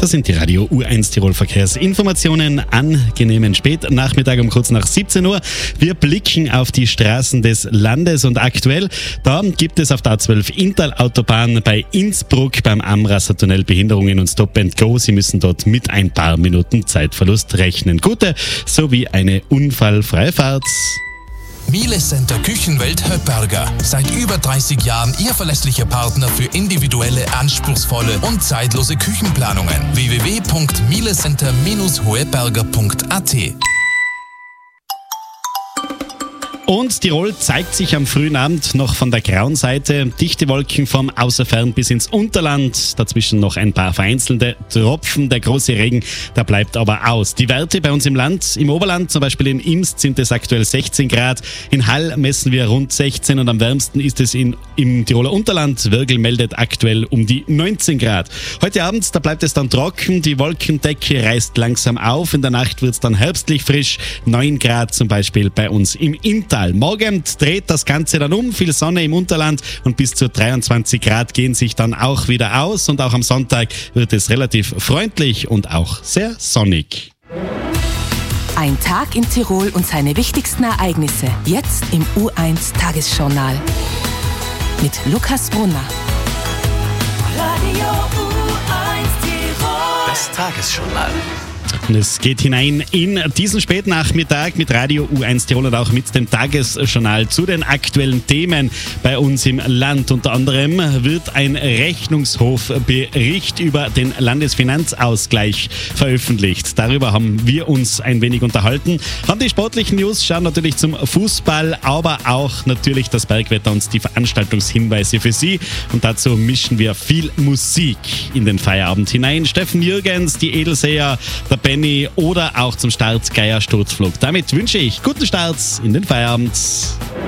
Das sind die Radio U1 Tirol Verkehrsinformationen. Angenehmen Spätnachmittag um kurz nach 17 Uhr. Wir blicken auf die Straßen des Landes und aktuell, da gibt es auf der A12 Inntal-Autobahn bei Innsbruck beim Amrasser Tunnel Behinderungen und Stop and Go. Sie müssen dort mit ein paar Minuten Zeitverlust rechnen. Gute sowie eine unfallfreie Fahrt. Miele Center Küchenwelt Höpperger. Seit über 30 Jahren Ihr verlässlicher Partner für individuelle, anspruchsvolle und zeitlose Küchenplanungen. www.mielecenter-hoeberger.at. Und Tirol zeigt sich am frühen Abend noch von der grauen Seite. Dichte Wolken vom Außerfern bis ins Unterland. Dazwischen noch ein paar vereinzelte Tropfen. Der große Regen, der bleibt aber aus. Die Werte bei uns im Land, im Oberland, zum Beispiel in Imst, sind es aktuell 16 Grad. In Hall messen wir rund 16 und am wärmsten ist es im Tiroler Unterland. Würgl meldet aktuell um die 19 Grad. Heute Abend, da bleibt es dann trocken. Die Wolkendecke reißt langsam auf. In der Nacht wird es dann herbstlich frisch. 9 Grad zum Beispiel bei uns im Inntal. Morgen dreht das Ganze dann um, viel Sonne im Unterland und bis zu 23 Grad gehen sich dann auch wieder aus und auch am Sonntag wird es relativ freundlich und auch sehr sonnig. Ein Tag in Tirol und seine wichtigsten Ereignisse jetzt im U1 Tagesjournal mit Lukas Brunner. Radio U1 Tirol. Das Tagesjournal. Und es geht hinein in diesen Spätnachmittag mit Radio U1 Tirol und auch mit dem Tagesjournal zu den aktuellen Themen bei uns im Land. Unter anderem wird ein Rechnungshofbericht über den Landesfinanzausgleich veröffentlicht. Darüber haben wir uns ein wenig unterhalten. Haben die sportlichen News, schauen natürlich zum Fußball, aber auch natürlich das Bergwetter und die Veranstaltungshinweise für Sie. Und dazu mischen wir viel Musik in den Feierabend hinein. Steffen Jürgens, die Edelseher, der Benny oder auch zum Start Geier Sturzflug. Damit wünsche ich guten Start in den Feierabend.